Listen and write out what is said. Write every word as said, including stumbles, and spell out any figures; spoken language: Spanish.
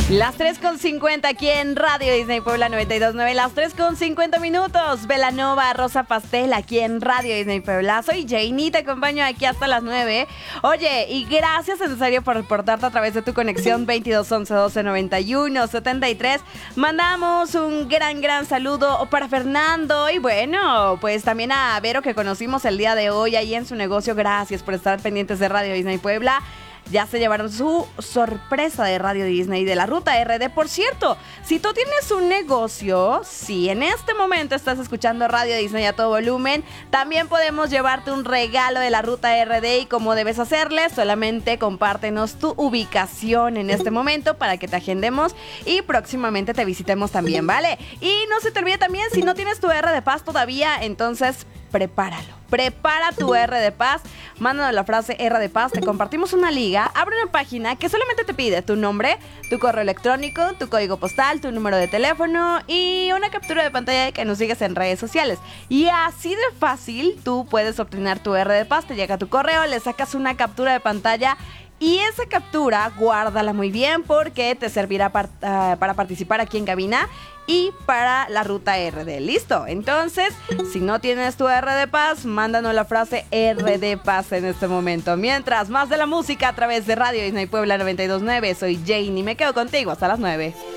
Las tres con cincuenta aquí en Radio Disney Puebla noventa y dos punto nueve. Las tres con cincuenta minutos. Belanova, Rosa Pastel aquí en Radio Disney Puebla. Soy Janie, te acompaño aquí hasta las nueve. Oye, y gracias en serio por reportarte a través de tu conexión veintidós once doce noventa y uno setenta y tres. Mandamos un gran, gran saludo para Fernando. Y bueno, pues también a Vero, que conocimos el día de hoy ahí en su negocio. Gracias por estar pendientes de Radio Disney Puebla. Ya se llevaron su sorpresa de Radio Disney de la Ruta R D. Por cierto, si tú tienes un negocio, si en este momento estás escuchando Radio Disney a todo volumen, también podemos llevarte un regalo de la Ruta R D. ¿Y cómo debes hacerle? Solamente compártenos tu ubicación en este momento para que te agendemos y próximamente te visitemos también, ¿vale? Y no se te olvide también, si no tienes tu R de Paz todavía, entonces prepáralo. Prepara tu R de Paz, mándanos la frase R de Paz, te compartimos una liga, abre una página que solamente te pide tu nombre, tu correo electrónico, tu código postal, tu número de teléfono y una captura de pantalla de que nos sigues en redes sociales. Y así de fácil tú puedes obtener tu R de Paz, te llega a tu correo, le sacas una captura de pantalla. Y esa captura, guárdala muy bien porque te servirá par- uh, para participar aquí en cabina y para la Ruta R D. ¿Listo? Entonces, si no tienes tu R de Paz, mándanos la frase R de Paz en este momento. Mientras, más de la música a través de Radio Disney Puebla noventa y dos punto nueve. Soy Jane y me quedo contigo hasta las nueve.